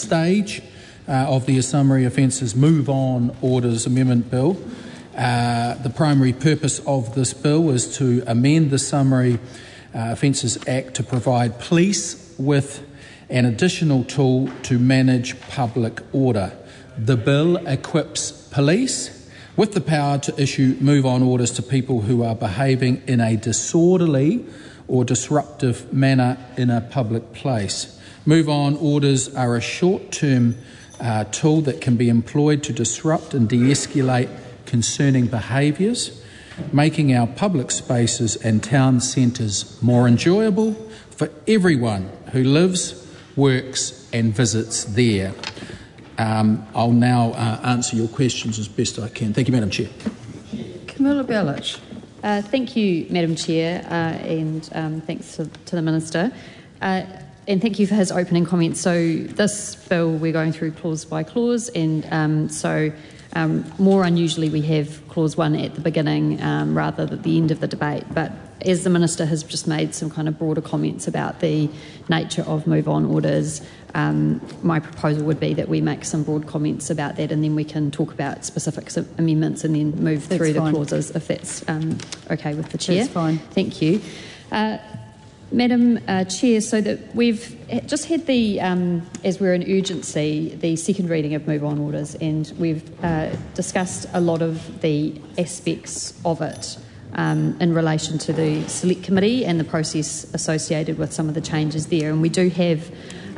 stage of the Summary Offences Move On Orders Amendment Bill. The primary purpose of this bill is to amend the Summary Offences Act to provide police with an additional tool to manage public order. The bill equips police with the power to issue move-on orders to people who are behaving in a disorderly or disruptive manner in a public place. Move-on orders are a short-term tool that can be employed to disrupt and de-escalate concerning behaviours, making our public spaces and town centres more enjoyable for everyone who lives, works and visits there. I'll now answer your questions as best I can. Thank you, Madam Chair. Camilla Bellich. Thank you, Madam Chair, and thanks to the Minister. And thank you for his opening comments. So this bill, we're going through clause by clause, and more unusually we have clause 1 at the beginning rather than at the end of the debate. But as the Minister has just made some kind of broader comments about the nature of move-on orders, my proposal would be that we make some broad comments about that, and then we can talk about specific amendments and then move through the clauses if that's okay with the Chair. That's fine. Thank you. Madam Chair, so that we've just had the, as we're in urgency, the second reading of move-on orders, and we've discussed a lot of the aspects of it in relation to the Select Committee and the process associated with some of the changes there. And we do have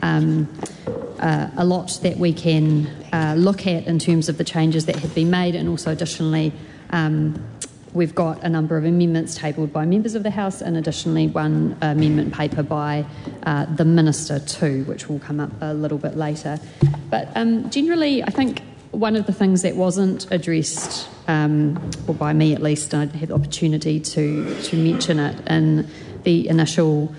a lot that we can look at in terms of the changes that have been made, and also additionally we've got a number of amendments tabled by members of the House, and additionally one amendment paper by the Minister too, which will come up a little bit later. But generally, I think one of the things that wasn't addressed, or by me at least, and I had the opportunity to mention it in the initial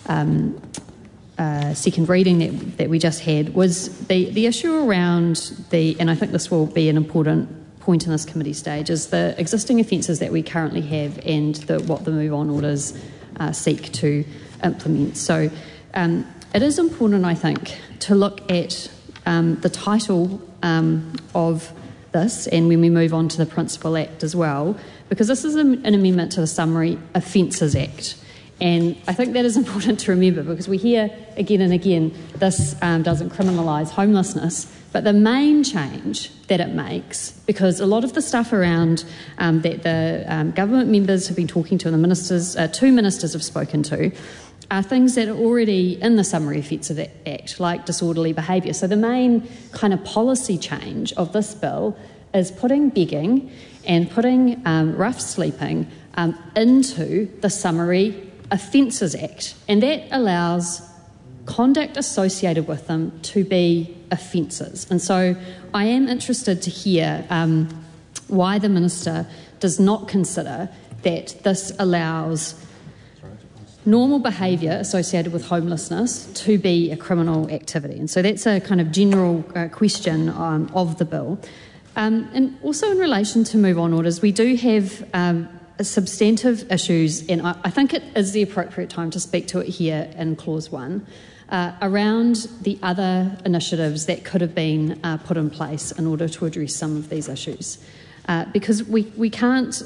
second reading that we just had, was the issue around and I think this will be an important point in this committee stage, is the existing offences that we currently have and what the move-on orders seek to implement. So it is important, I think, to look at the title of this, and when we move on to the Principal Act as well, because this is an amendment to the Summary Offences Act. And I think that is important to remember, because we hear again and again this doesn't criminalise homelessness, but the main change that it makes, because a lot of the stuff around that the government members have been talking to, and the ministers, two ministers have spoken to, are things that are already in the Summary Offences Act, like disorderly behaviour. So the main kind of policy change of this bill is putting begging and putting rough sleeping into the Summary Offences Act, and that allows conduct associated with them to be offences. And so I am interested to hear why the Minister does not consider that this allows normal behaviour associated with homelessness to be a criminal activity. And so that's a kind of general question of the bill. And also in relation to move-on orders, we do have substantive issues, and I think it is the appropriate time to speak to it here in Clause 1, around the other initiatives that could have been put in place in order to address some of these issues. Because we can't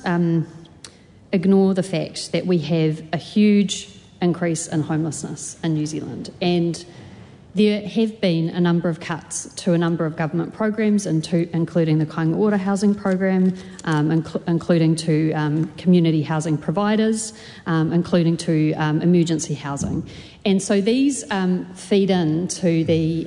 ignore the fact that we have a huge increase in homelessness in New Zealand, and there have been a number of cuts to a number of government programs, including the Kāinga Ora housing program, including to community housing providers, including to emergency housing. And so these feed into the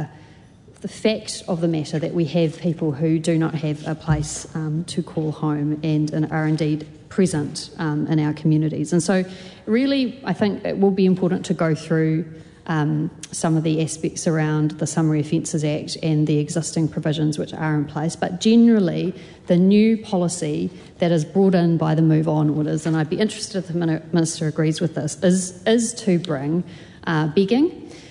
fact of the matter that we have people who do not have a place to call home and are indeed present in our communities. And so really I think it will be important to go through some of the aspects around the Summary Offences Act and the existing provisions which are in place, but generally the new policy that is brought in by the move-on orders, and I'd be interested if the Minister agrees with this, is to bring begging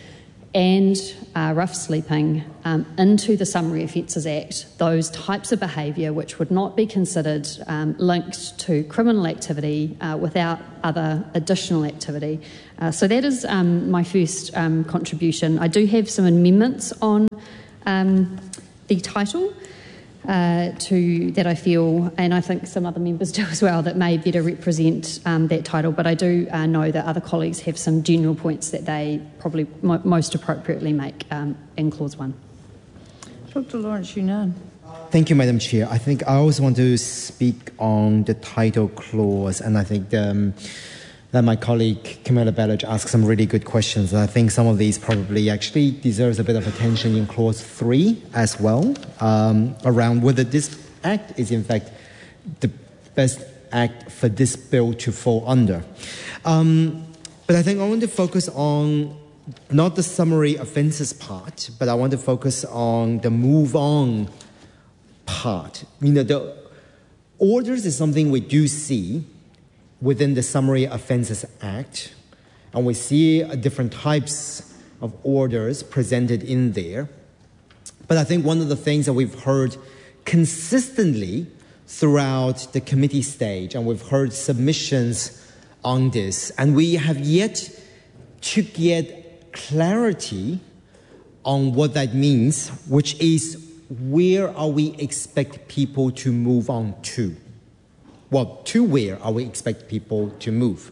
and rough sleeping into the Summary Offences Act those types of behaviour which would not be considered linked to criminal activity without other additional activity. So that is my first contribution. I do have some amendments on the title that I feel, and I think some other members do as well, that may better represent that title, but I do know that other colleagues have some general points that they probably most appropriately make in Clause 1. Dr. Lawrence Yunnan. Thank you, Madam Chair. I think I also want to speak on the title clause, and I think that my colleague Camilla Bellich asked some really good questions. I think some of these probably actually deserves a bit of attention in Clause 3 as well, around whether this act is in fact the best act for this bill to fall under. But I think I want to focus on not the summary offences part, but I want to focus on the move on part. The orders is something we do see within the Summary Offences Act, and we see different types of orders presented in there. But I think one of the things that we've heard consistently throughout the committee stage, and we've heard submissions on this, and we have yet to get clarity on what that means, which is where are we expect people to move on to? Well, to where are we expect people to move?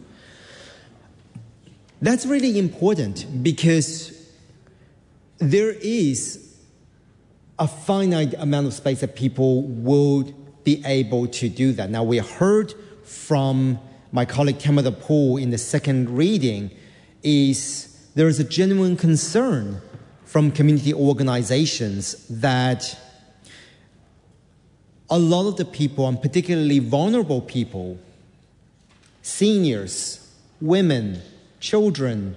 That's really important because there is a finite amount of space that people would be able to do that. Now, we heard from my colleague Tamara Poole in the second reading is there is a genuine concern from community organizations that a lot of the people, and particularly vulnerable people, seniors, women, children,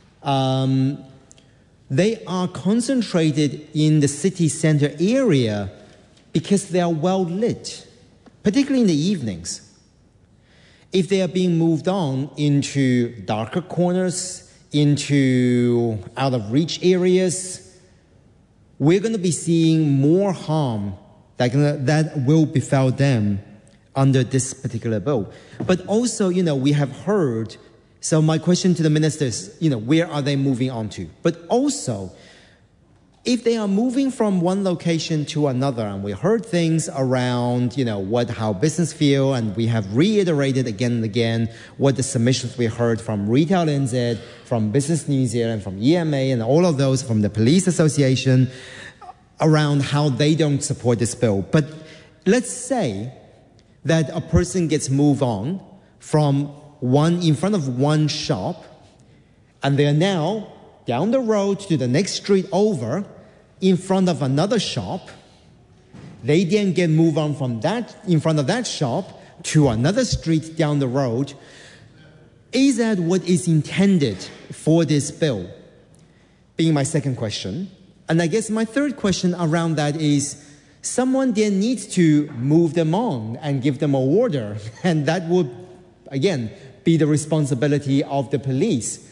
they are concentrated in the city center area because they are well lit, particularly in the evenings. If they are being moved on into darker corners, into out of reach areas, we're going to be seeing more harm that will befall them under this particular bill. But also, we have heard, so my question to the ministers, where are they moving on to? But also, if they are moving from one location to another, and we heard things around, how business feel, and we have reiterated again and again what the submissions we heard from Retail NZ, from Business New Zealand, from EMA, and all of those from the Police Association, around how they don't support this bill. But let's say that a person gets moved on from in front of one shop, and they are now down the road to the next street over in front of another shop. They then get moved on from that, in front of that shop, to another street down the road. Is that what is intended for this bill? Being my second question. And I guess my third question around that is, someone then needs to move them on and give them an order. And that would, again, be the responsibility of the police.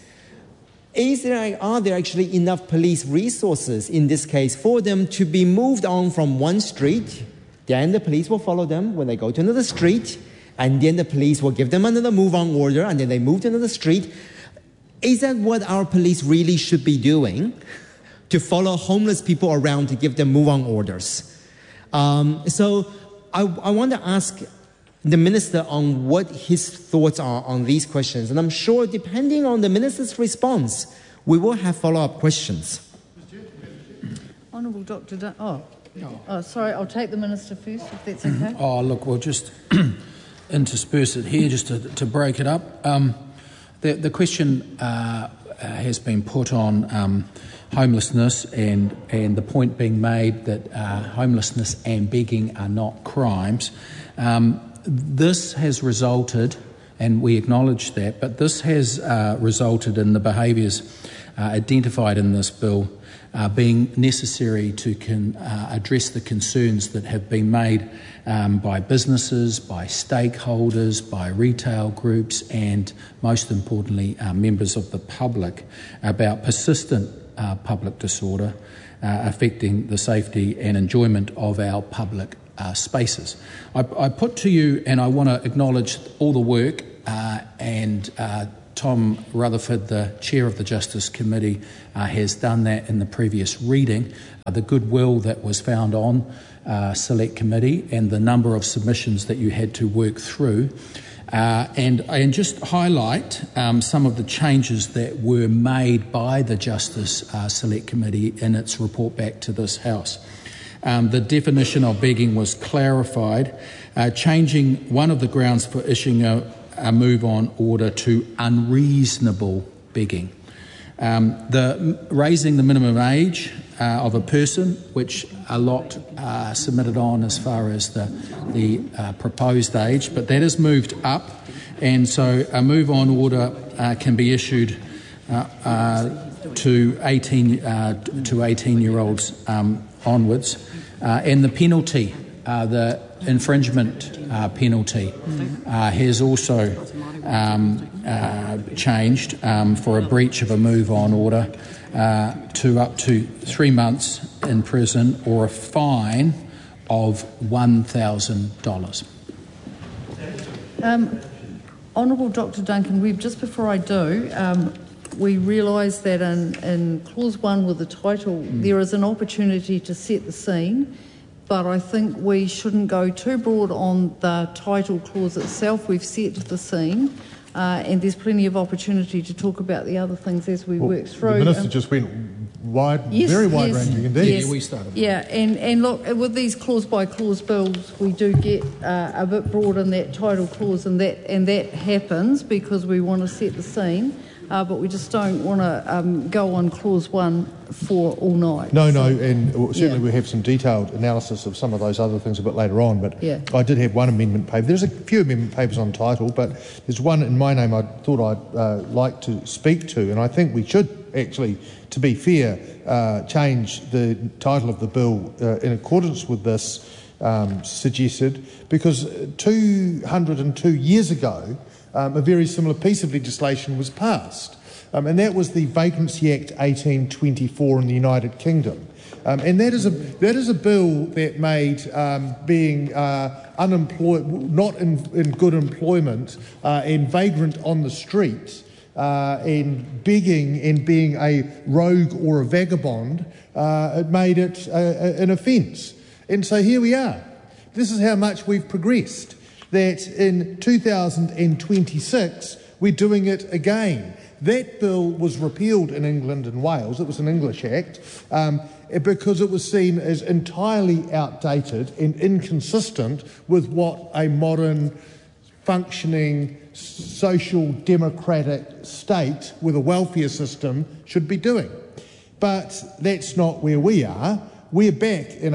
Are there actually enough police resources in this case for them to be moved on from one street? Then the police will follow them when they go to another street. And then the police will give them another move on order. And then they move to another street. Is that what our police really should be doing? To follow homeless people around to give them move-on orders. So I want to ask the Minister on what his thoughts are on these questions. And I'm sure depending on the Minister's response, we will have follow-up questions. Honourable Dr. Sorry, I'll take the Minister first, if that's okay. Look, we'll just intersperse it here just to break it up. The question has been put on homelessness and the point being made that homelessness and begging are not crimes. This has resulted, and we acknowledge that, but this has resulted in the behaviours identified in this bill being necessary to address the concerns that have been made by businesses, by stakeholders, by retail groups, and most importantly, members of the public about persistent public disorder affecting the safety and enjoyment of our public spaces. I put to you, and I want to acknowledge all the work and Tom Rutherford, the chair of the Justice Committee, has done that in the previous reading. The goodwill that was found on Select Committee and the number of submissions that you had to work through. And just highlight some of the changes that were made by the Justice Select Committee in its report back to this House. The definition of begging was clarified, changing one of the grounds for issuing a move-on order to unreasonable begging. Raising the minimum age of a person, which a lot submitted on as far as the proposed age, but that has moved up, and so a move-on order can be issued to 18-year-olds onwards, and the penalty, the infringement penalty, has also changed for a breach of a move-on order to up to 3 months in prison or a fine of $1,000. Honourable Dr Duncan, just before I do, we realise that in Clause 1 with the title, there is an opportunity to set the scene, but I think we shouldn't go too broad on the title clause itself. We've set the scene, and there's plenty of opportunity to talk about the other things as we work through. The Minister just went wide, very wide-ranging indeed. Yes, yeah, we started. Yeah, and look, with these clause-by-clause bills, we do get a bit broad in that title clause, and that happens because we want to set the scene. But we just don't want to go on Clause 1 for all night. No, and certainly we have some detailed analysis of some of those other things a bit later on, but I did have one amendment paper. There's a few amendment papers on title, but there's one in my name I thought I'd like to speak to, and I think we should actually, to be fair, change the title of the bill in accordance with this suggested, because 202 years ago, a very similar piece of legislation was passed, and that was the Vagrancy Act 1824 in the United Kingdom. And that is a bill that made being unemployed, not in good employment, and vagrant on the street, and begging and being a rogue or a vagabond, it made it an offence. And so here we are. This is how much we've progressed. That in 2026 we're doing it again. That bill was repealed in England and Wales. It was an English Act because it was seen as entirely outdated and inconsistent with what a modern, functioning, social democratic state with a welfare system should be doing. But that's not where we are. We're back in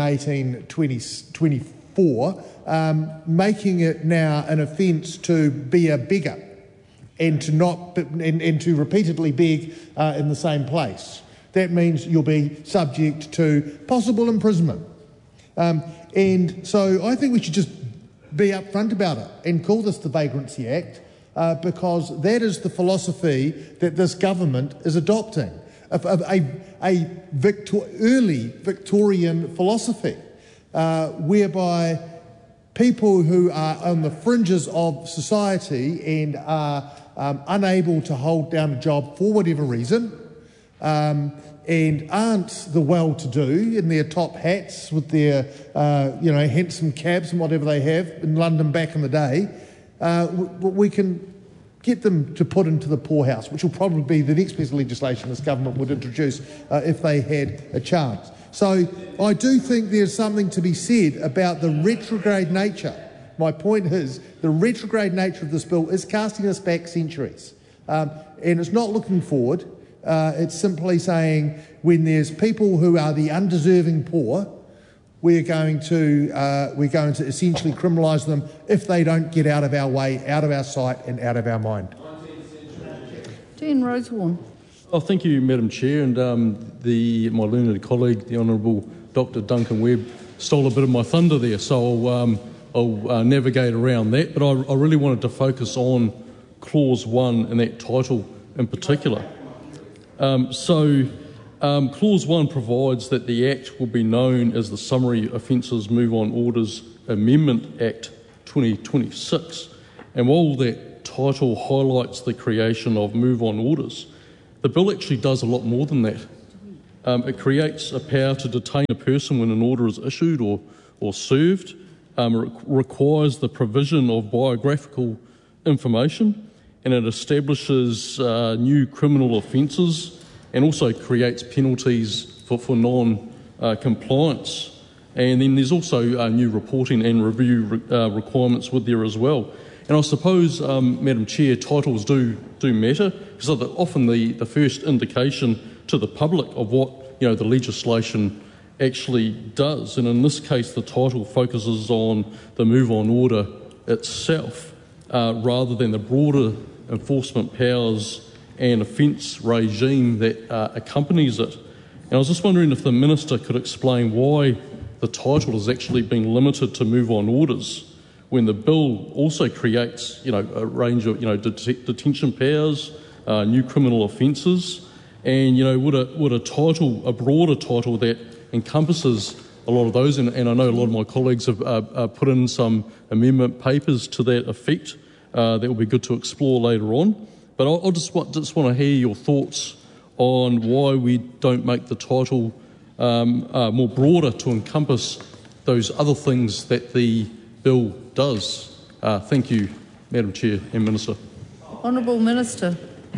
1824, making it now an offence to be a beggar and to repeatedly beg in the same place. That means you'll be subject to possible imprisonment. And so I think we should just be upfront about it and call this the Vagrancy Act because that is the philosophy that this government is adopting, early Victorian philosophy whereby people who are on the fringes of society and are unable to hold down a job for whatever reason and aren't the well-to-do in their top hats with their handsome cabs and whatever they have in London back in the day, we can get them to put into the poorhouse, which will probably be the next piece of legislation this government would introduce if they had a chance. So I do think there's something to be said about the retrograde nature. My point is the retrograde nature of this bill is casting us back centuries. And it's not looking forward. It's simply saying when there's people who are the undeserving poor, we're going to essentially criminalise them if they don't get out of our way, out of our sight and out of our mind. Dean Rosehorn. Oh, thank you, Madam Chair, and my learned colleague, the Honourable Dr Duncan Webb, stole a bit of my thunder there, so I'll navigate around that. But I really wanted to focus on Clause 1 and that title in particular. Clause 1 provides that the Act will be known as the Summary Offences Move On Orders Amendment Act 2026. And while that title highlights the creation of Move On Orders, the bill actually does a lot more than that. It creates a power to detain a person when an order is issued or served. It requires the provision of biographical information, and it establishes new criminal offences and also creates penalties for non-compliance. And then there's also new reporting and review requirements with there as well. And I suppose, Madam Chair, titles do matter, because often the first indication to the public of what the legislation actually does. And in this case, the title focuses on the Move On order itself, rather than the broader enforcement powers and offence regime that accompanies it. And I was just wondering if the Minister could explain why the title has actually been limited to Move On orders, when the bill also creates, a range of, detention powers, new criminal offences, and would a title, a broader title that encompasses a lot of those, and I know a lot of my colleagues have put in some amendment papers to that effect. That will be good to explore later on. But I just want to hear your thoughts on why we don't make the title more broader to encompass those other things that the bill does. Thank you, Madam Chair and Minister. Honourable Minister.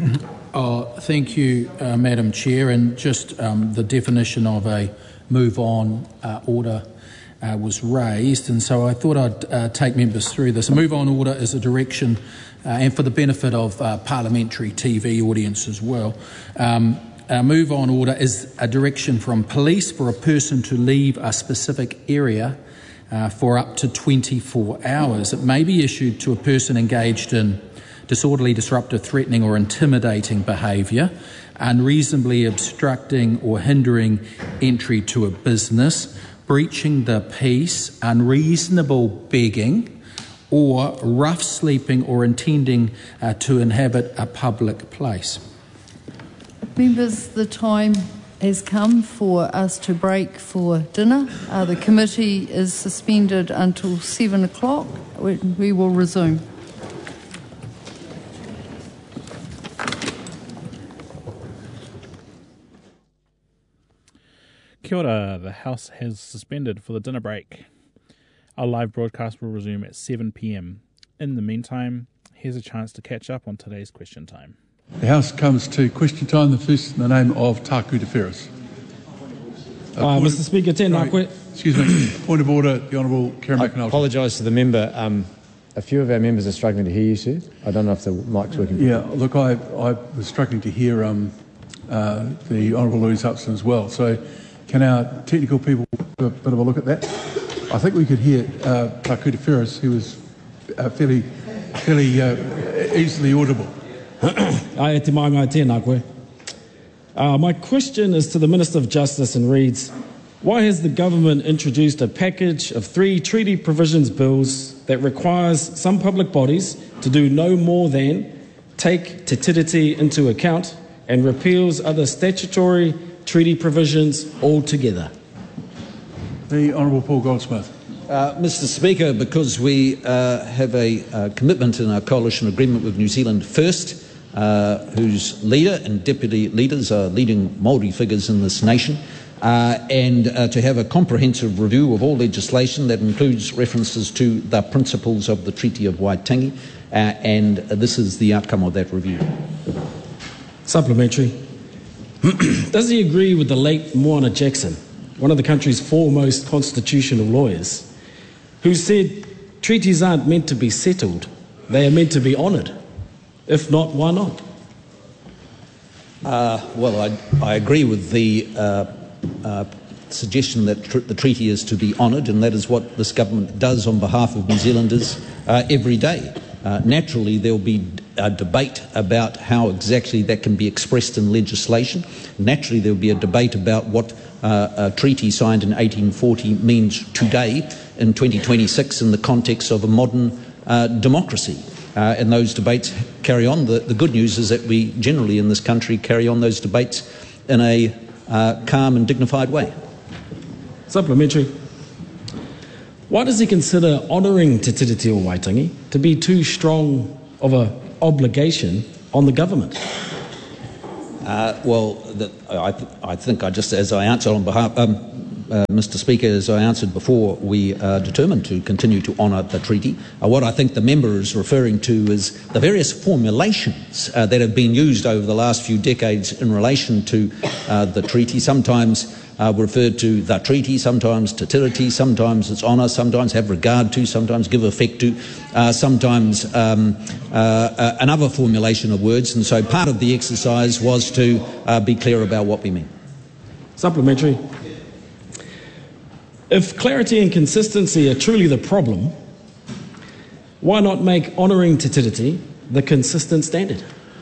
Thank you, Madam Chair. And just the definition of a Move On order was raised, and so I thought I'd take members through this. A Move On order is a direction, and for the benefit of parliamentary TV audience as well, a Move On order is a direction from police for a person to leave a specific area for up to 24 hours. It may be issued to a person engaged in disorderly, disruptive, threatening or intimidating behaviour, unreasonably obstructing or hindering entry to a business, breaching the peace, unreasonable begging, or rough sleeping or intending to inhabit a public place. Members, the time has come for us to break for dinner. The committee is suspended until 7 o'clock. We will resume. Kia ora, the House has suspended for the dinner break. Our live broadcast will resume at 7 p.m. In the meantime, here's a chance to catch up on today's question time. The House comes to question time, the first in the name of Taku Te Whereas. Mr Speaker, tēnā koe. Excuse me, point of order, the Honourable Karen McAnulty. I apologise to the member. A few of our members are struggling to hear you, sir. I don't know if the mic's working. Yeah, look, I was struggling to hear the Honourable Louise Upson as well. So can our technical people do a bit of a look at that? I think we could hear Taku Te Whereas, who was fairly easily audible. My question is to the Minister of Justice and reads, why has the government introduced a package of 3 treaty provisions bills that requires some public bodies to do no more than take Te Tiriti into account and repeals other statutory treaty provisions altogether? The Honourable Paul Goldsmith. Mr Speaker, because we have a commitment in our coalition agreement with New Zealand First, whose leader and deputy leaders are leading Māori figures in this nation, and to have a comprehensive review of all legislation that includes references to the principles of the Treaty of Waitangi, and this is the outcome of that review. Supplementary. Does he agree with the late Moana Jackson, one of the country's foremost constitutional lawyers, who said treaties aren't meant to be settled, they are meant to be honoured? If not, why not? Well, I agree with the suggestion that the treaty is to be honoured, and that is what this government does on behalf of New Zealanders every day. Naturally, there will be a debate about how exactly that can be expressed in legislation. Naturally, there will be a debate about what a treaty signed in 1840 means today in 2026 in the context of a modern democracy. And those debates carry on. The good news is that we generally in this country carry on those debates in a calm and dignified way. Supplementary. Why does he consider honouring Te Tiriti o Waitangi to be too strong of an obligation on the government? I think as I answered on behalf, Mr. Speaker, as I answered before, we are determined to continue to honour the treaty. What I think the member is referring to is the various formulations that have been used over the last few decades in relation to the treaty. Sometimes referred to the treaty, sometimes Te Tiriti, sometimes it's honour, sometimes have regard to, sometimes give effect to, sometimes another formulation of words. And so part of the exercise was to be clear about what we mean. Supplementary. If clarity and consistency are truly the problem, why not make honouring Te Tiriti the consistent standard?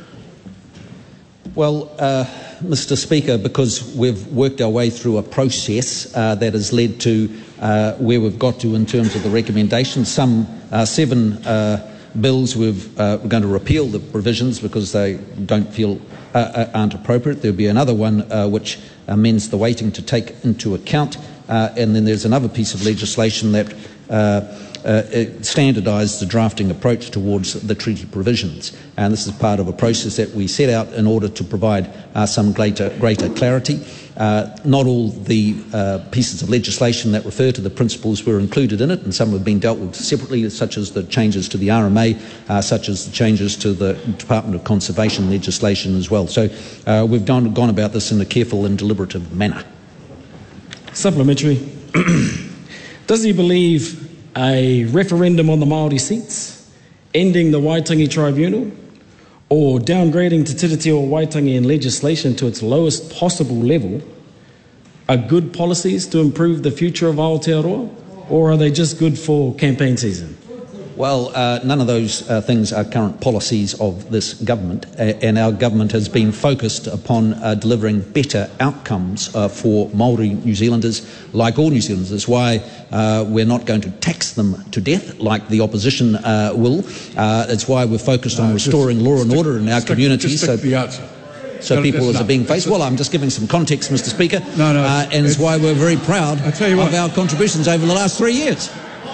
Well, Mr. Speaker, because we've worked our way through a process that has led to where we've got to in terms of the recommendations. Some 7 bills we're going to repeal the provisions because they don't feel aren't appropriate. There'll be another one which amends the weighting to take into account. And then there's another piece of legislation that standardised the drafting approach towards the treaty provisions. And this is part of a process that we set out in order to provide some greater clarity. Not all the pieces of legislation that refer to the principles were included in it, and some have been dealt with separately, such as the changes to the RMA, such as the changes to the Department of Conservation legislation as well. So we've gone about this in a careful and deliberative manner. Supplementary. Does he believe a referendum on the Māori seats, ending the Waitangi Tribunal, or downgrading Te Tiriti o Waitangi in legislation to its lowest possible level are good policies to improve the future of Aotearoa, or are they just good for campaign season? Well, none of those things are current policies of this government, and our government has been focused upon delivering better outcomes for Māori New Zealanders, like all New Zealanders. That's why we're not going to tax them to death like the opposition will. It's why we're focused on restoring law and order in our communities. So people are being faced. Well, I'm just giving some context, Mr. Speaker, and it's why we're very proud of our contributions over the last 3 years.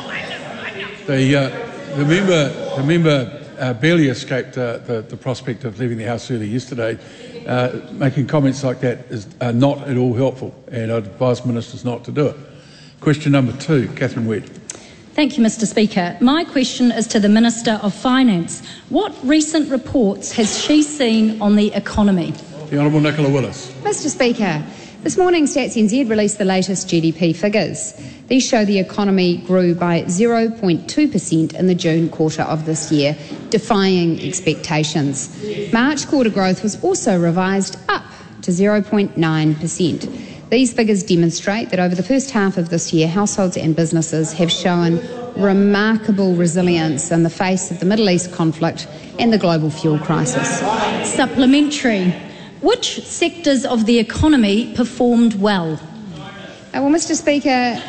The member barely escaped the prospect of leaving the House early yesterday. Making comments like that is not at all helpful, and I'd advise ministers not to do it. Question number 2, Catherine Wedd. Thank you, Mr. Speaker. My question is to the Minister of Finance. What recent reports has she seen on the economy? The Honourable Nicola Willis. Mr. Speaker, this morning Stats NZ released the latest GDP figures. These show the economy grew by 0.2% in the June quarter of this year, defying expectations. March quarter growth was also revised up to 0.9%. These figures demonstrate that over the first half of this year, households and businesses have shown remarkable resilience in the face of the Middle East conflict and the global fuel crisis. Supplementary. Which sectors of the economy performed well? Well, Mr. Speaker,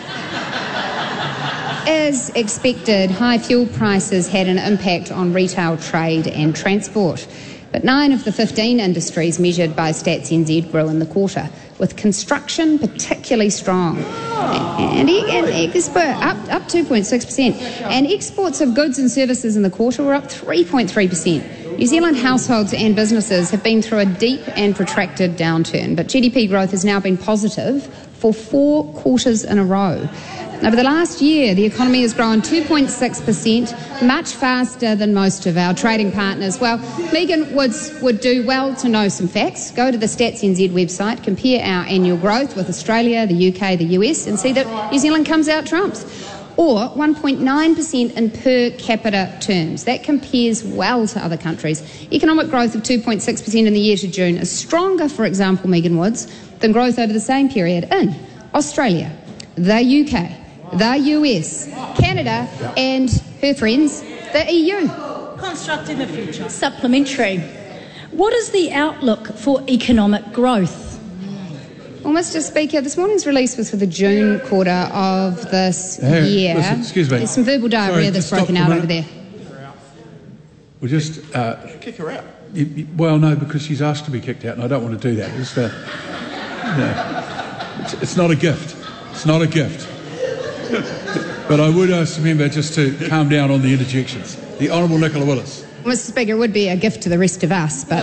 as expected, high fuel prices had an impact on retail, trade and transport. But 9 of the 15 industries measured by Stats NZ grew in the quarter, with construction particularly strong. And up 2.6%. And exports of goods and services in the quarter were up 3.3%. New Zealand households and businesses have been through a deep and protracted downturn, but GDP growth has now been positive for 4 quarters in a row. Over the last year, the economy has grown 2.6%, much faster than most of our trading partners. Well, Megan Woods would do well to know some facts. Go to the Stats NZ website, compare our annual growth with Australia, the UK, the US, and see that New Zealand comes out trumps. Or 1.9% in per capita terms. That compares well to other countries. Economic growth of 2.6% in the year to June is stronger, for example, Megan Woods, than growth over the same period in Australia, the UK, the US, Canada, and her friends, the EU. Constructing the future. Supplementary. What is the outlook for economic growth? Well, Mr. Speaker, this morning's release was for the June quarter of this year. Listen, excuse me. There's some verbal diarrhea that's broken out over there. We'll just... kick her out. Well, no, because she's asked to be kicked out, and I don't want to do that. It's not a gift. It's not a gift. But I would ask the member just to calm down on the interjections. The Honourable Nicola Willis. Mr. Speaker, it would be a gift to the rest of us, but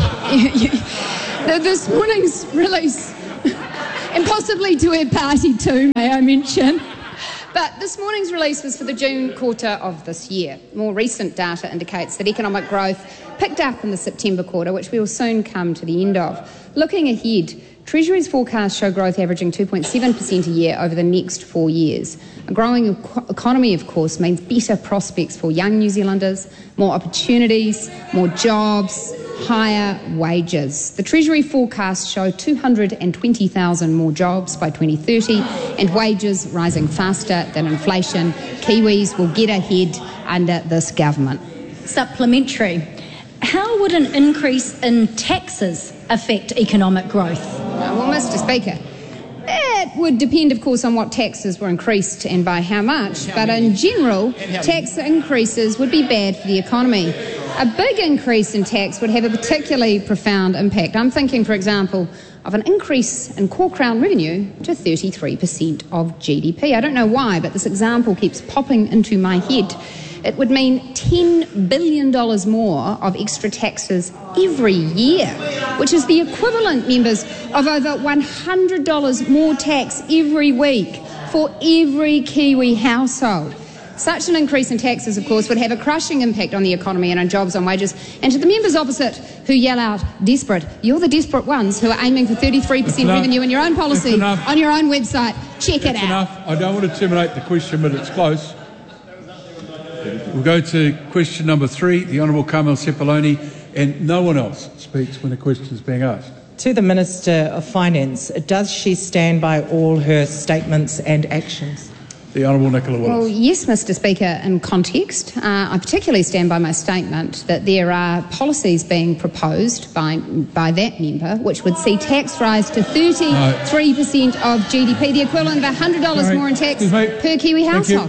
this morning's release, and possibly to her party too, may I mention, but this morning's release was for the June quarter of this year. More recent data indicates that economic growth picked up in the September quarter, which we will soon come to the end of. Looking ahead, Treasury's forecasts show growth averaging 2.7% a year over the next 4 years. A growing economy, of course, means better prospects for young New Zealanders, more opportunities, more jobs, higher wages. The Treasury forecasts show 220,000 more jobs by 2030 and wages rising faster than inflation. Kiwis will get ahead under this government. Supplementary. How would an increase in taxes affect economic growth? Well, Mr. Speaker, that would depend, of course, on what taxes were increased and by how much. But in general, tax increases would be bad for the economy. A big increase in tax would have a particularly profound impact. I'm thinking, for example, of an increase in core Crown revenue to 33% of GDP. I don't know why, but this example keeps popping into my head. It would mean $10 billion more of extra taxes every year, which is the equivalent, members, of over $100 more tax every week for every Kiwi household. Such an increase in taxes, of course, would have a crushing impact on the economy and on jobs, on wages. And to the members opposite who yell out, desperate, you're the desperate ones who are aiming for 33% revenue in your own policy on your own website. Check it out. Enough. I don't want to terminate the question, but it's close. We'll go to question number 3, the Honourable Carmel Sepuloni, and no one else speaks when a question is being asked. To the Minister of Finance, does she stand by all her statements and actions? The Honourable Nicola Willis. Well, yes, Mr. Speaker, in context. I particularly stand by my statement that there are policies being proposed by that member which would see tax rise to 33% of GDP, the equivalent of $100 more in tax per Kiwi household.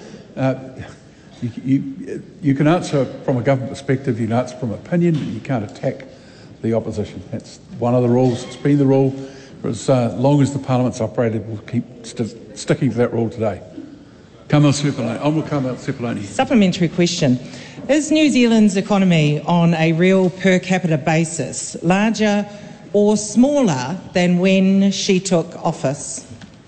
You can answer from a government perspective, you can answer from opinion, but you can't attack the opposition. That's one of the rules. It's been the rule for as long as the Parliament's operated. We'll keep sticking to that rule today. Carmel Sepuloni. Honourable Carmel Sepuloni. Supplementary question. Is New Zealand's economy on a real per capita basis larger or smaller than when she took office?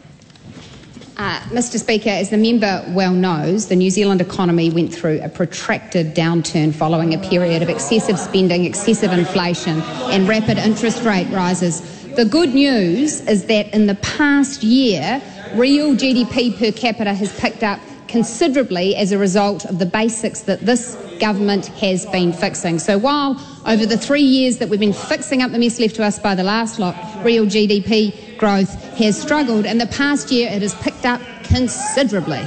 Mr. Speaker, as the member well knows, the New Zealand economy went through a protracted downturn following a period of excessive spending, excessive inflation and rapid interest rate rises. The good news is that in the past year, real GDP per capita has picked up considerably as a result of the basics that this government has been fixing. So while over the 3 years that we've been fixing up the mess left to us by the last lot, real GDP growth has struggled, in the past year it has picked up considerably.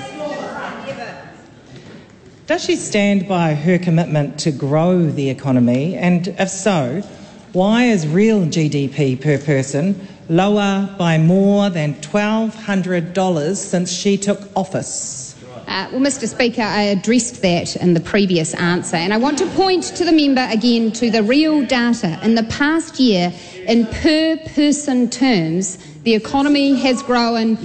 Does she stand by her commitment to grow the economy? And if so, why is real GDP per person lower by more than $1,200 since she took office? Well, Mr. Speaker, I addressed that in the previous answer, and I want to point to the member again to the real data. In the past year, in per-person terms, the economy has grown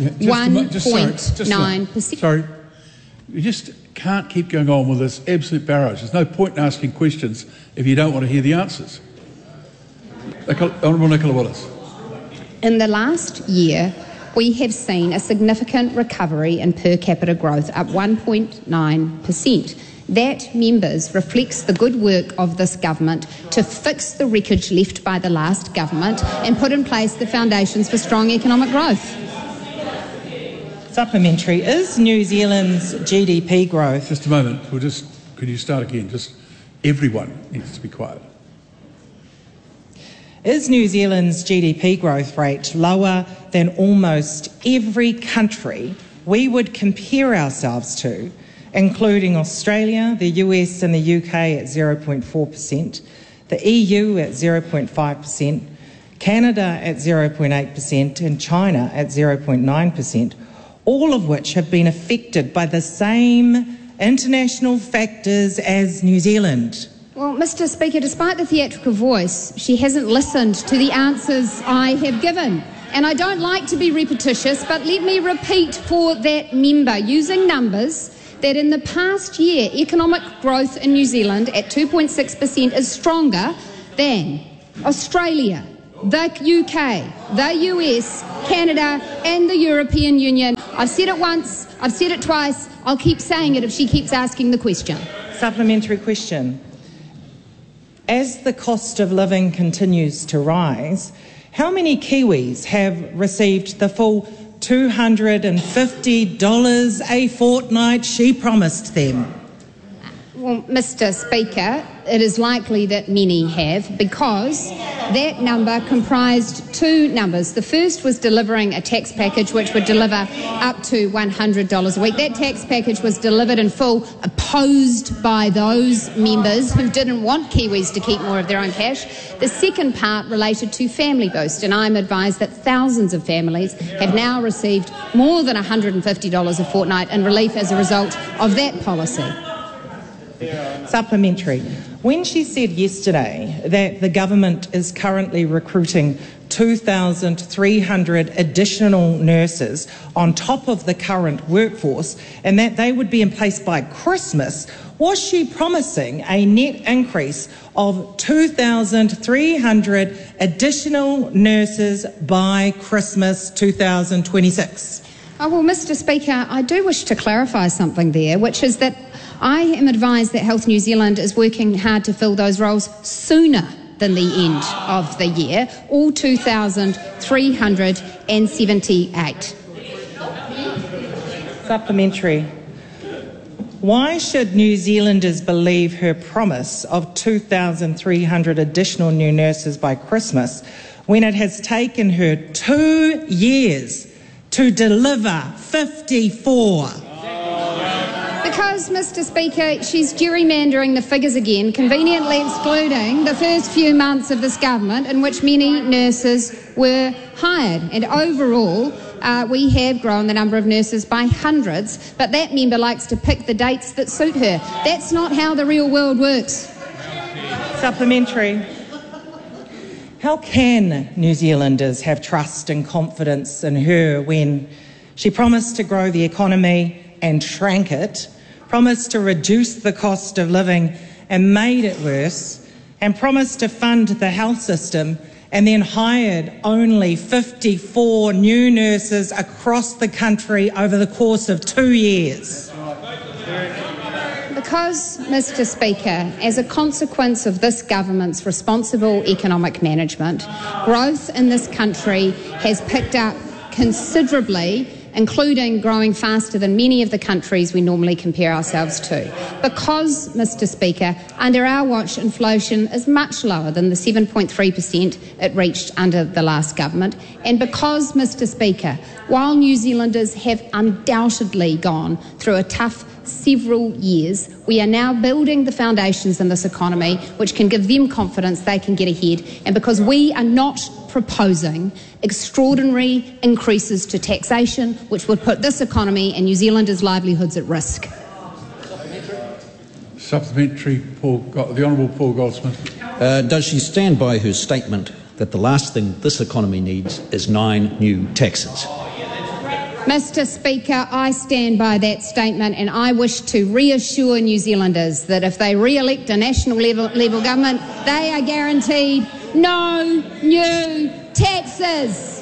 1.9%. Sorry, you just can't keep going on with this absolute barrage. There's no point in asking questions if you don't want to hear the answers. Honourable Nicola Willis. In the last year, we have seen a significant recovery in per capita growth, up 1.9%. That, members, reflects the good work of this government to fix the wreckage left by the last government and put in place the foundations for strong economic growth. Supplementary. Is New Zealand's GDP growth... Just a moment. Could you start again? Just everyone needs to be quiet. Is New Zealand's GDP growth rate lower than almost every country we would compare ourselves to, including Australia, the US and the UK at 0.4%, the EU at 0.5%, Canada at 0.8% and China at 0.9%, all of which have been affected by the same international factors as New Zealand? Well, Mr. Speaker, despite the theatrical voice, she hasn't listened to the answers I have given. and I don't like to be repetitious, but let me repeat for that member, using numbers, that in the past year, economic growth in New Zealand at 2.6% is stronger than Australia, the UK, the US, Canada and the European Union. I've said it once, I've said it twice, I'll keep saying it if she keeps asking the question. Supplementary question. As the cost of living continues to rise, how many Kiwis have received the full $250 a fortnight she promised them? Well, Mr. Speaker, it is likely that many have, because that number comprised two numbers. The first was delivering a tax package which would deliver up to $100 a week. That tax package was delivered in full, opposed by those members who didn't want Kiwis to keep more of their own cash. The second part related to Family Boost, and I'm advised that thousands of families have now received more than $150 a fortnight in relief as a result of that policy. Supplementary. When she said yesterday that the government is currently recruiting 2,300 additional nurses on top of the current workforce and that they would be in place by Christmas, was she promising a net increase of 2,300 additional nurses by Christmas 2026? Oh, well, Mr. Speaker, I do wish to clarify something there, which is that I am advised that Health New Zealand is working hard to fill those roles sooner than the end of the year, all 2,378. Supplementary. Why should New Zealanders believe her promise of 2,300 additional new nurses by Christmas when it has taken her 2 years to deliver 54? Because, Mr. Speaker, she's gerrymandering the figures again, conveniently excluding the first few months of this government in which many nurses were hired. And overall, we have grown the number of nurses by hundreds, but that member likes to pick the dates that suit her. That's not how the real world works. Supplementary. How can New Zealanders have trust and confidence in her when she promised to grow the economy and shrank it, promised to reduce the cost of living and made it worse, and promised to fund the health system and then hired only 54 new nurses across the country over the course of 2 years? Because, Mr. Speaker, as a consequence of this government's responsible economic management, growth in this country has picked up considerably, including growing faster than many of the countries we normally compare ourselves to. Because, Mr. Speaker, under our watch, inflation is much lower than the 7.3% it reached under the last government. And because, Mr. Speaker, while New Zealanders have undoubtedly gone through a tough several years, we are now building the foundations in this economy which can give them confidence they can get ahead, and because we are not proposing extraordinary increases to taxation which would put this economy and New Zealanders' livelihoods at risk. Supplementary, the Honourable Paul Goldsmith. Does she stand by her statement that the last thing this economy needs is 9 new taxes? Mr. Speaker, I stand by that statement, and I wish to reassure New Zealanders that if they re-elect a national level government, they are guaranteed no new taxes.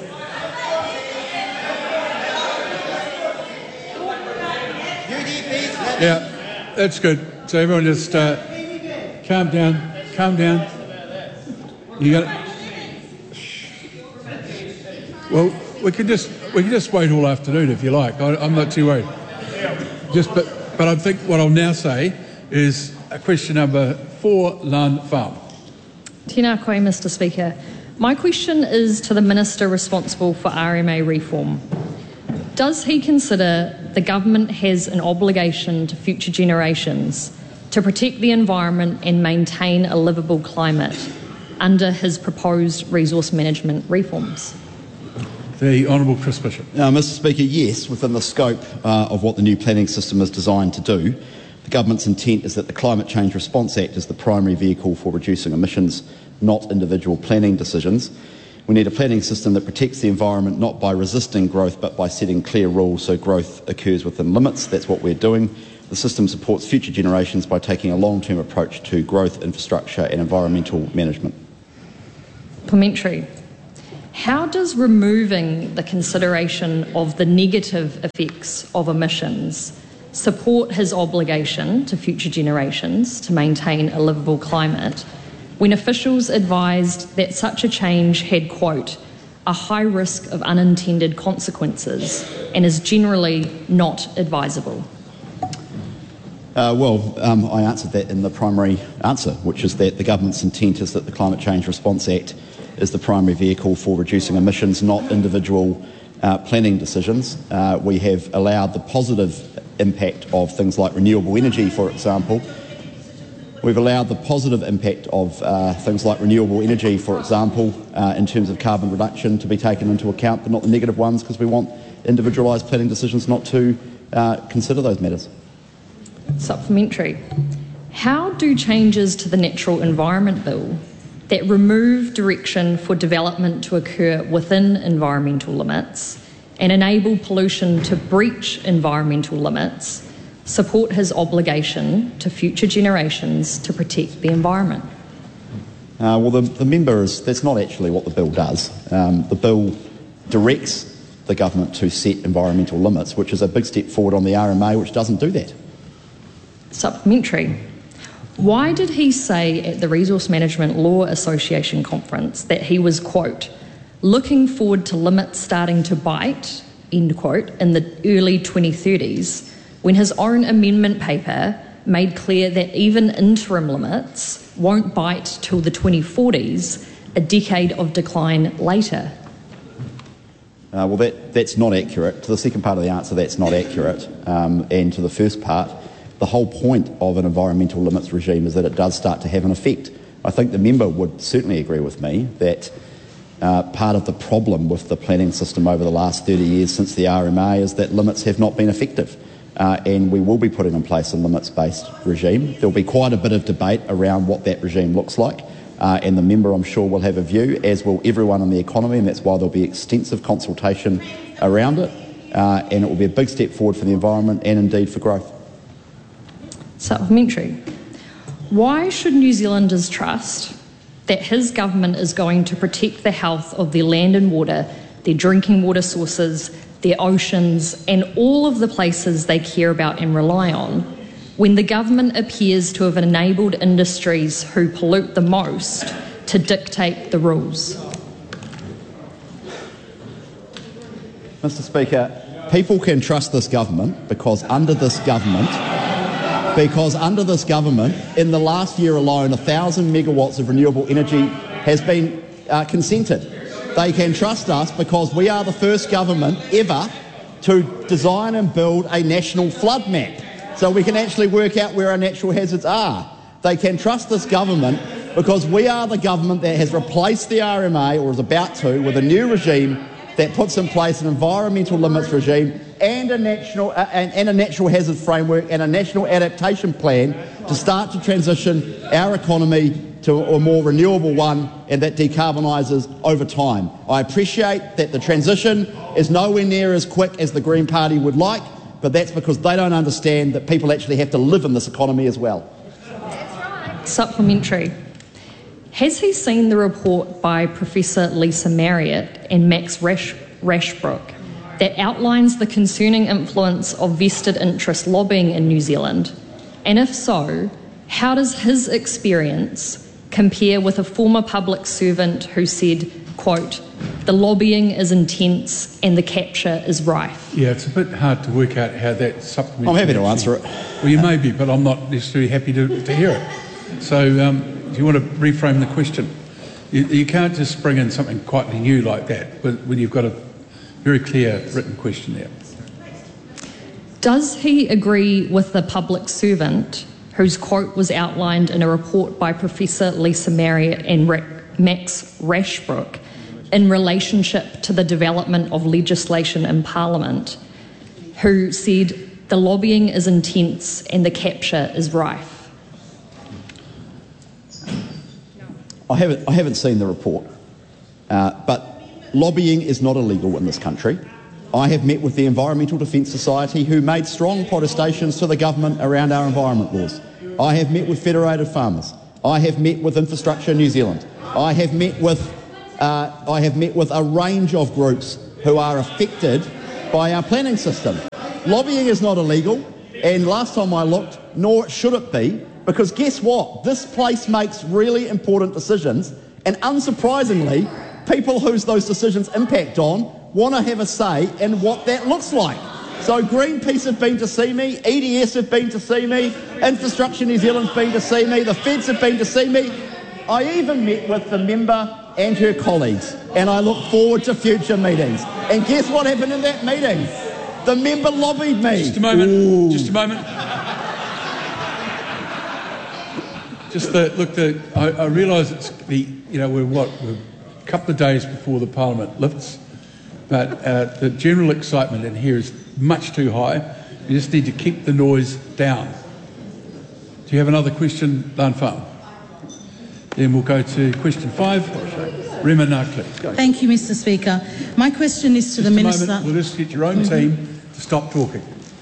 Yeah, that's good. So everyone just calm down, calm down. You got it. Well, we can just wait all afternoon if you like. I'm not too worried. But I think what I'll now say is question number 4, Lan Farm. Tēnā koe, Mr. Speaker. My question is to the Minister responsible for RMA reform. Does he consider the government has an obligation to future generations to protect the environment and maintain a livable climate under his proposed resource management reforms? The Honourable Chris Bishop. Mr. Speaker, yes, within the scope of what the new planning system is designed to do. The government's intent is that the Climate Change Response Act is the primary vehicle for reducing emissions, not individual planning decisions. We need a planning system that protects the environment not by resisting growth but by setting clear rules so growth occurs within limits. That's what we're doing. The system supports future generations by taking a long-term approach to growth, infrastructure and environmental management. Supplementary. How does removing the consideration of the negative effects of emissions support his obligation to future generations to maintain a livable climate when officials advised that such a change had, quote, a high risk of unintended consequences and is generally not advisable? I answered that in the primary answer, which is that the government's intent is that the Climate Change Response Act is the primary vehicle for reducing emissions, not individual planning decisions. We have allowed the positive impact of things like renewable energy, for example. We've allowed the positive impact of things like renewable energy, for example, in terms of carbon reduction to be taken into account, but not the negative ones, because we want individualised planning decisions not to consider those matters. Supplementary. How do changes to the Natural Environment Bill that remove direction for development to occur within environmental limits and enable pollution to breach environmental limits support his obligation to future generations to protect the environment? The member that's not actually what the bill does. The bill directs the government to set environmental limits, which is a big step forward on the RMA, which doesn't do that. Supplementary. Why did he say at the Resource Management Law Association conference that he was, quote, looking forward to limits starting to bite, end quote, in the early 2030s, when his own amendment paper made clear that even interim limits won't bite till the 2040s, a decade of decline later? That's not accurate. To the second part of the answer, that's not accurate. And to the first part, the whole point of an environmental limits regime is that it does start to have an effect. I think the member would certainly agree with me that part of the problem with the planning system over the last 30 years since the RMA is that limits have not been effective. And we will be putting in place a limits-based regime. There'll be quite a bit of debate around what that regime looks like. And the member, I'm sure, will have a view, as will everyone in the economy, and that's why there'll be extensive consultation around it. And it will be a big step forward for the environment and indeed for growth. Supplementary. Why should New Zealanders trust that his government is going to protect the health of their land and water, their drinking water sources, their oceans, and all of the places they care about and rely on, when the government appears to have enabled industries who pollute the most to dictate the rules? Mr. Speaker, people can trust this government because under this government, in the last year alone, 1,000 megawatts of renewable energy has been consented. They can trust us because we are the first government ever to design and build a national flood map, so we can actually work out where our natural hazards are. They can trust this government because we are the government that has replaced the RMA, or is about to, with a new regime that puts in place an environmental limits regime and a natural hazard framework and a national adaptation plan to start to transition our economy to a more renewable one and that decarbonises over time. I appreciate that the transition is nowhere near as quick as the Green Party would like, but that's because they don't understand that people actually have to live in this economy as well. Supplementary. Has he seen the report by Professor Lisa Marriott and Max Rashbrook that outlines the concerning influence of vested interest lobbying in New Zealand? And if so, how does his experience compare with a former public servant who said, quote, the lobbying is intense and the capture is rife? Yeah, it's a bit hard to work out how that supplementary... I'm happy to answer it. Well, you may be, but I'm not necessarily happy to hear it. So do you want to reframe the question? You can't just bring in something quite new like that when you've got a very clear written question there. Does he agree with the public servant whose quote was outlined in a report by Professor Lisa Marriott and Max Rashbrook in relationship to the development of legislation in Parliament, who said the lobbying is intense and the capture is rife? I haven't seen the report. But lobbying is not illegal in this country. I have met with the Environmental Defence Society, who made strong protestations to the government around our environment laws. I have met with Federated Farmers. I have met with Infrastructure New Zealand. I have met with a range of groups who are affected by our planning system. Lobbying is not illegal, and last time I looked, nor should it be, because guess what? This place makes really important decisions, and unsurprisingly, people whose those decisions impact on want to have a say in what that looks like. So Greenpeace have been to see me, EDS have been to see me, Infrastructure New Zealand's been to see me, the Feds have been to see me. I even met with the member and her colleagues, and I look forward to future meetings. And guess what happened in that meeting? The member lobbied me. Just a moment. Ooh. Just a moment. I realise it's we're a couple of days before the Parliament lifts, but the general excitement in here is much too high. You just need to keep the noise down. Do you have another question, Lan Farm? Then we'll go to question 5. Rema Narkley. Thank you, Mr. Speaker. My question is to the Minister. Moment. We'll just get your own team to stop talking.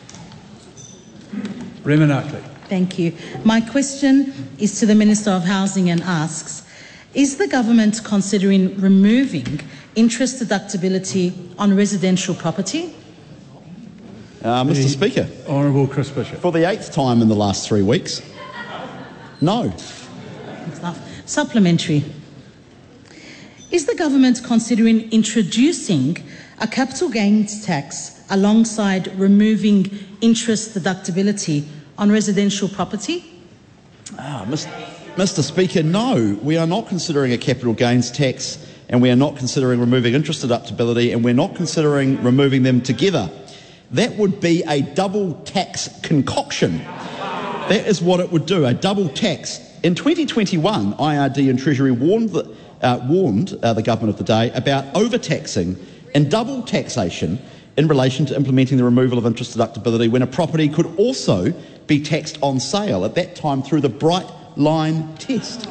Rema Narkley. Thank you. My question is to the Minister of Housing and asks, is the government considering removing interest deductibility on residential property? Mr. Speaker. Honourable Chris Bishop. For the 8th time in the last 3 weeks, no. Supplementary. Is the government considering introducing a capital gains tax alongside removing interest deductibility on residential property? Mr. Speaker, no. We are not considering a capital gains tax, and we are not considering removing interest deductibility, and we're not considering removing them together. That would be a double tax concoction. That is what it would do, a double tax. In 2021, IRD and Treasury warned the government of the day about overtaxing and double taxation in relation to implementing the removal of interest deductibility when a property could also be taxed on sale, at that time through the Bright Line test.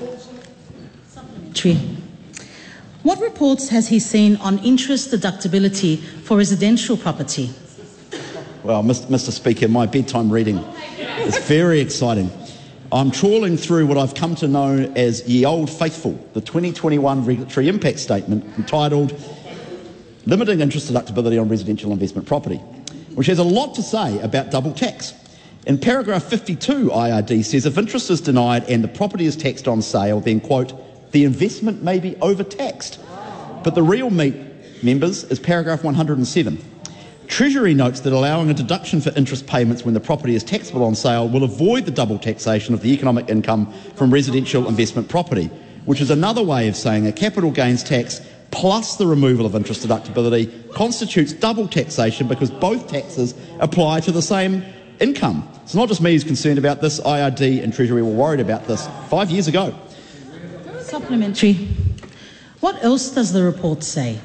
What reports has he seen on interest deductibility for residential property? Well, Mr. Speaker, my bedtime reading is very exciting. I'm trawling through what I've come to know as Ye Old Faithful, the 2021 Regulatory Impact Statement entitled Limiting Interest Deductibility on Residential Investment Property, which has a lot to say about double tax. In paragraph 52, IRD says if interest is denied and the property is taxed on sale, then, quote, the investment may be overtaxed. But the real meat, members, is paragraph 107. Treasury notes that allowing a deduction for interest payments when the property is taxable on sale will avoid the double taxation of the economic income from residential investment property, which is another way of saying a capital gains tax plus the removal of interest deductibility constitutes double taxation because both taxes apply to the same income. It's not just me who's concerned about this. IRD and Treasury were worried about this 5 years ago. Supplementary. What else does the report say?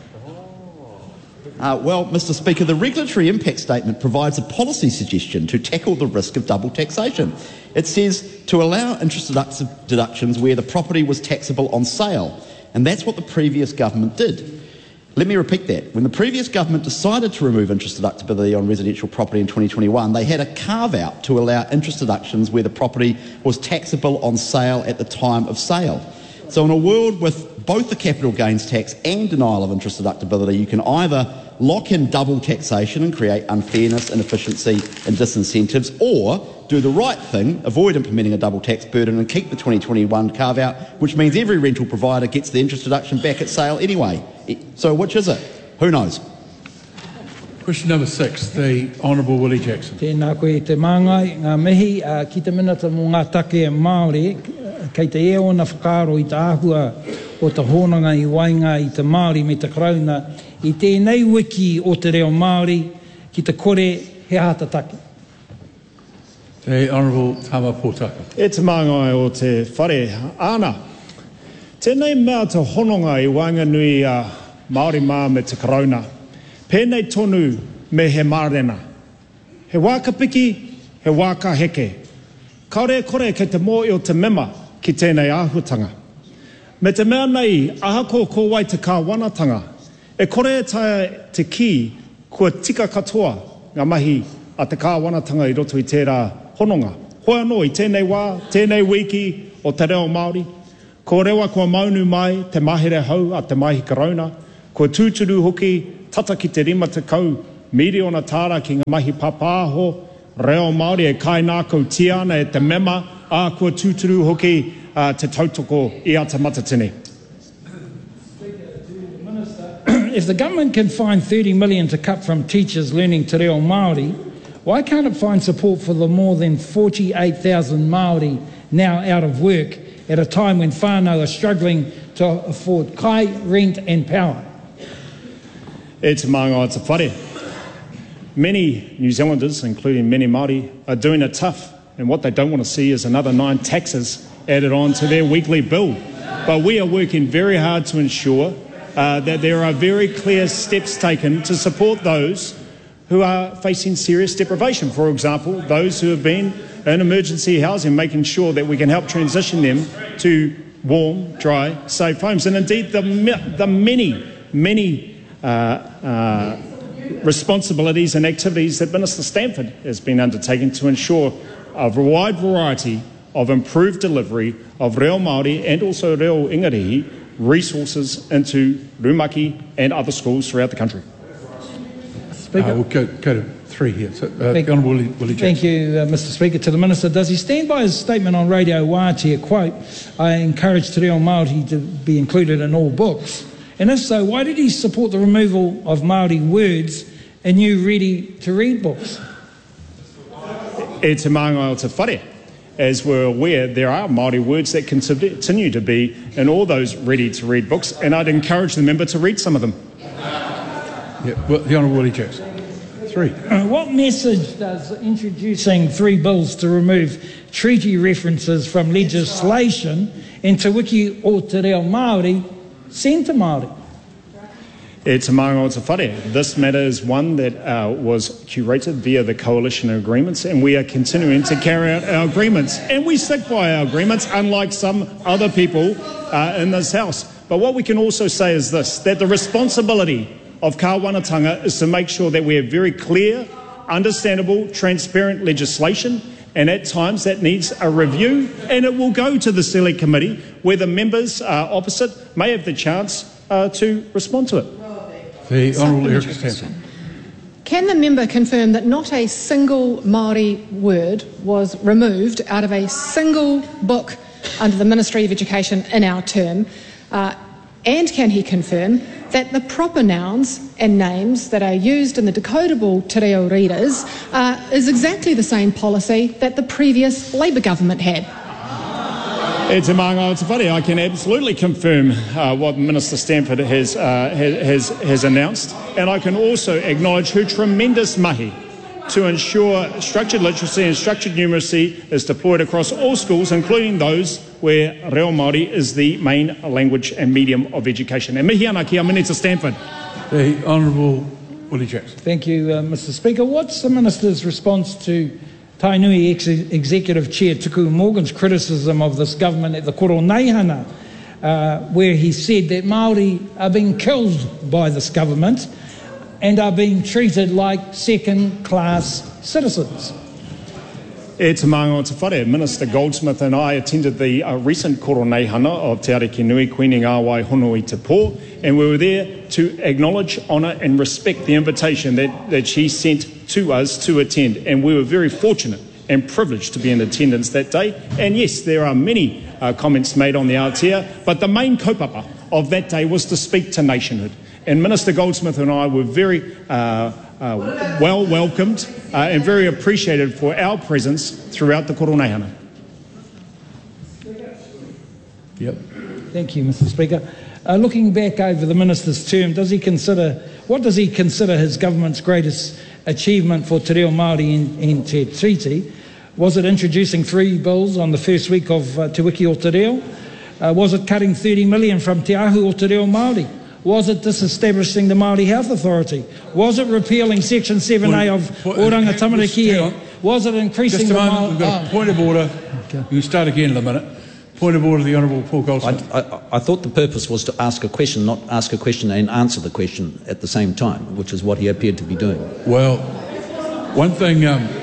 Well, Mr. Speaker, the Regulatory Impact Statement provides a policy suggestion to tackle the risk of double taxation. It says to allow interest deductions where the property was taxable on sale, and that's what the previous government did. Let me repeat that. When the previous government decided to remove interest deductibility on residential property in 2021, they had a carve-out to allow interest deductions where the property was taxable on sale at the time of sale. So in a world with both the capital gains tax and denial of interest deductibility, you can either lock in double taxation and create unfairness, inefficiency and disincentives, or do the right thing, avoid implementing a double tax burden and keep the 2021 carve-out, which means every rental provider gets the interest deduction back at sale anyway. So which is it? Who knows? Question number 6, the Honourable Willie Jackson. Tēnā koe te māngai, ngā mihi ki te minata mō ngā take Māori, kei te eo na whakaro i te āhua o te honanga i wainga i te Māori me te Karauna, i tēnei wiki o te reo Māori ki te kore he hatataki. The Honourable Tama Potaka. E te māngai o te whare ana. Tēnei mea te hononga i Wainganui a Māori mā me te Karauna. Pēnei tonu me he mārena. He wākapiki, he wāka heke. Kaore kore kei te mō o te mema ki tēnei āhuatanga. Me te mea nei, ahako ko wai te kāwanatanga. E kore tae te ki, kua tika katoa ngā mahi a te kāwanatanga I roto I tērā hononga. Hoa no I tēnei wā, tēnei wiki o te reo Māori. Ko rewa kua maunu mai te mahere hau a te mahi karauna. Kua tūturu hoki, tata ki te rima te kau, miri ona tāra ki ngā mahi papāho, reo Māori e kai nākou tiana e te mema, a kua tūturu hoki te tautoko I a te matatini. If the government can find 30 million to cut from teachers learning te reo Māori, why can't it find support for the more than 48,000 Māori now out of work at a time when whānau are struggling to afford kai, rent and power? E te maanga o te whare. Many New Zealanders, including many Māori, are doing it tough, and what they don't want to see is another 9 taxes added on to their weekly bill. But we are working very hard to ensure that there are very clear steps taken to support those who are facing serious deprivation. For example, those who have been in emergency housing, making sure that we can help transition them to warm, dry, safe homes. And indeed, the many responsibilities and activities that Minister Stanford has been undertaking to ensure a wide variety of improved delivery of reo Māori and also reo Ingarihi resources into Rumaki and other schools throughout the country. We'll go to 3 here. So, the Honourable Willie Jackson. Thank you, Mr Speaker. To the Minister, does he stand by his statement on Radio Wātea, quote, I encourage te reo Māori to be included in all books? And if so, why did he support the removal of Māori words in new ready-to-read books? E te maanga o te whare. As we're aware, there are Māori words that continue to be in all those ready-to-read books, and I'd encourage the member to read some of them. Yeah, well, the Honourable Willie Jackson. 3. What message does introducing 3 bills to remove treaty references from legislation in Te Wiki o Te Reo Māori send to Māori? E te maanga o te whare. This matter is one that was curated via the coalition agreements, and we are continuing to carry out our agreements. And we stick by our agreements, unlike some other people in this House. But what we can also say is this, that the responsibility of kāwanatanga is to make sure that we have very clear, understandable, transparent legislation, and at times that needs a review, and it will go to the Select Committee where the members opposite may have the chance to respond to it. The Honourable Erica Stanton. Can the member confirm that not a single Māori word was removed out of a single book under the Ministry of Education in our term? And can he confirm that the proper nouns and names that are used in the decodable te reo readers is exactly the same policy that the previous Labour government had? E te maanga o te whare. I can absolutely confirm what Minister Stanford has announced, and I can also acknowledge her tremendous mahi to ensure structured literacy and structured numeracy is deployed across all schools, including those where reo Māori is the main language and medium of education. E mihi ana ki a Minister Stanford. The Honourable Willie Jackson. Thank you, Mr Speaker. What's the Minister's response to Tainui Executive Chair Tuku Morgan's criticism of this government at the Koro Neihana, where he said that Māori are being killed by this government and are being treated like second-class citizens? E te maanga o te whare. Minister Goldsmith and I attended the recent Koro Neihana of Te Ariki Nui, Queen Ngāwai Hono i Te Pō, and we were there to acknowledge, honour and respect the invitation that she sent to us to attend. And we were very fortunate and privileged to be in attendance that day. And yes, there are many comments made on the Aotea, but the main kaupapa of that day was to speak to nationhood. And Minister Goldsmith and I were very well welcomed and very appreciated for our presence throughout the Koro Neihana. Yep. Thank you, Mr Speaker. Looking back over the Minister's term, what does he consider his government's greatest achievement for te reo Māori in Te Tiriti? Was it introducing 3 bills on the first week of Te Wiki o Te Reo? Was it cutting 30 million from Te Ahu o Te Reo Māori? Was it disestablishing the Māori Health Authority? Was it repealing Section 7A of Oranga Tamariki? Was it increasing Just a moment, we've got a point of order. Okay. You can start again in a minute. Point of order, the Honourable Paul Goldsmith. I thought the purpose was to ask a question, not ask a question and answer the question at the same time, which is what he appeared to be doing. Well, one thing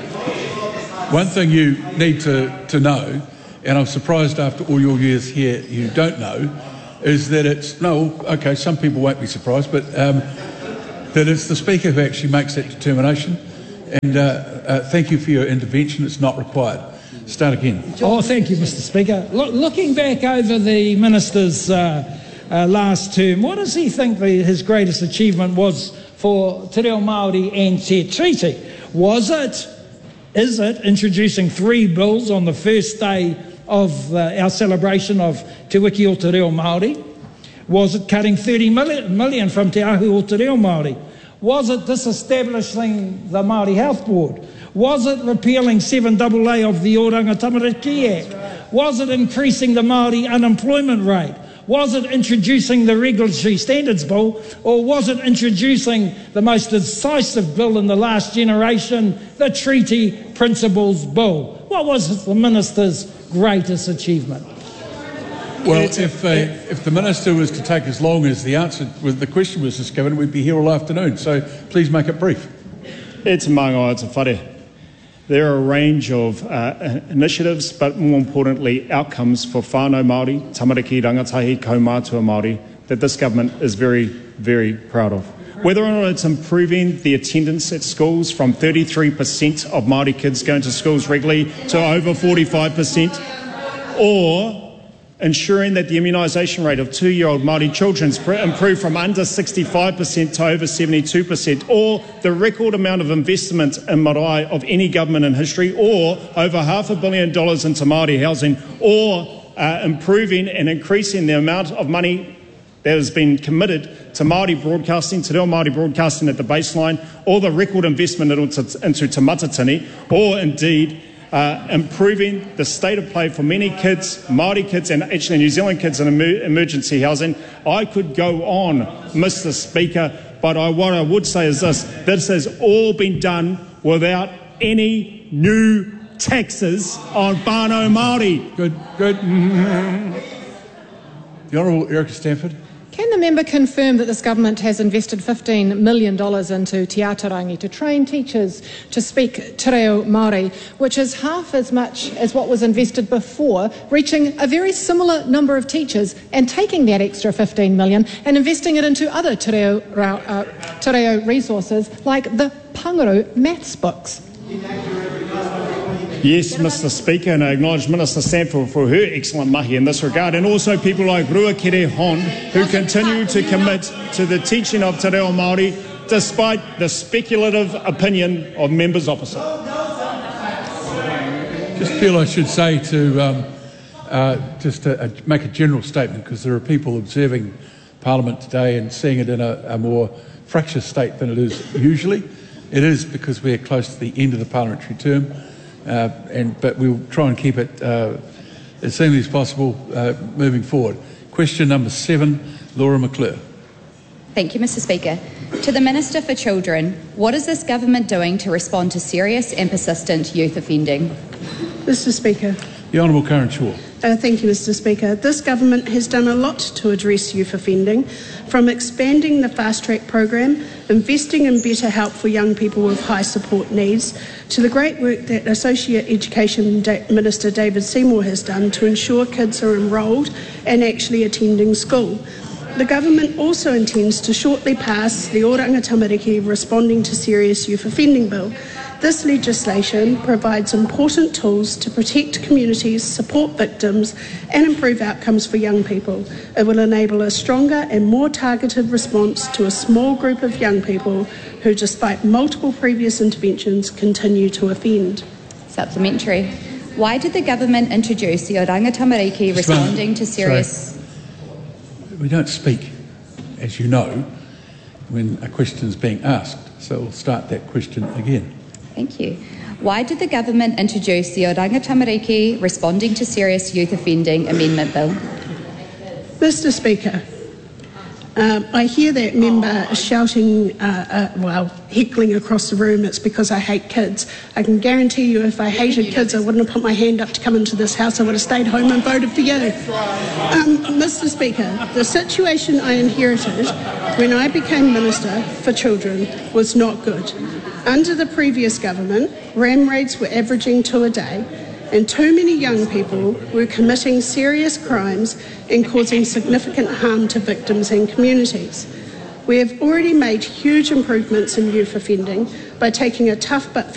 you need to know, and I'm surprised after all your years here you don't know, is that some people won't be surprised, but that it's the Speaker who actually makes that determination. And thank you for your intervention. It's not required. Start again. Oh, thank you, Mr. Speaker. Looking back over the Minister's last term, what does he think his greatest achievement was for Te Reo Māori and Te Treaty? Is it introducing 3 bills on the first day of our celebration of Te Wiki o Te Reo Māori? Was it cutting 30 million from Te Ahu o Te Reo Māori? Was it disestablishing the Māori Health Board? Was it repealing 7AA of the Oranga Tamariki Act? Was it increasing the Māori unemployment rate? Was it introducing the Regulatory Standards Bill? Or was it introducing the most decisive bill in the last generation, the Treaty Principles Bill? What was the Minister's greatest achievement? Well, if the Minister was to take as long as the question was just given, we'd be here all afternoon. So please make it brief. It's māngai, it's a whare. There are a range of initiatives, but more importantly, outcomes for whānau Māori, tamariki, rangatahi, kaumātua Māori, that this government is very, very proud of. Whether or not it's improving the attendance at schools from 33% of Māori kids going to schools regularly to over 45%, or ensuring that the immunisation rate of 2-year-old Māori children improved from under 65% to over 72%, or the record amount of investment in marae of any government in history, or over $500 million into Māori housing, or improving and increasing the amount of money that has been committed to Māori broadcasting, Te Reo Māori broadcasting at the baseline, or the record investment into Te Matatini, or indeed improving the state of play for many kids, Māori kids and actually New Zealand kids in emergency housing. I could go on, Mr. Speaker, but what I would say is this has all been done without any new taxes on whānau Māori. Good. The Honourable Erica Stanford. Can the member confirm that this government has invested $15 million into Te Ātarangi to train teachers to speak Te Reo Māori, which is half as much as what was invested before, reaching a very similar number of teachers and taking that extra $15 million and investing it into other Te Reo resources like the Pangaru maths books? Yes, Mr. Speaker, and I acknowledge Minister Stanford for her excellent mahi in this regard, and also people like Ruakere Hon, who continue to commit to the teaching of Te Reo Māori despite the speculative opinion of members opposite. Just feel I should say to make a general statement, because there are people observing Parliament today and seeing it in a more fractious state than it is usually. It is because we're close to the end of the parliamentary term. But we'll try and keep it as soon as possible moving forward. Question number 7, Laura McClure. Thank you, Mr. Speaker. To the Minister for Children, what is this government doing to respond to serious and persistent youth offending? Mr. Speaker. The Honourable Karen Shaw. Thank you, Mr. Speaker. This government has done a lot to address youth offending, from expanding the Fast Track program, investing in better help for young people with high support needs, to the great work that Associate Education Minister David Seymour has done to ensure kids are enrolled and actually attending school. The government also intends to shortly pass the Oranga Tamariki Responding to Serious Youth Offending Bill. This legislation provides important tools to protect communities, support victims and improve outcomes for young people. It will enable a stronger and more targeted response to a small group of young people who, despite multiple previous interventions, continue to offend. Supplementary. Why did the government introduce the Oranga Tamariki Responding to Serious... We don't speak, as you know, when a question is being asked, so we'll start that question again. Thank you. Why did the government introduce the Oranga Tamariki Responding to Serious Youth Offending Amendment Bill? Mr. Speaker, I hear that member shouting, heckling across the room, it's because I hate kids. I can guarantee you if I hated kids, I wouldn't have put my hand up to come into this House. I would have stayed home and voted for you. Mr Speaker, the situation I inherited when I became Minister for Children was not good. Under the previous government, ram raids were averaging 2 a day, and too many young people were committing serious crimes and causing significant harm to victims and communities. We have already made huge improvements in youth offending by taking a tough but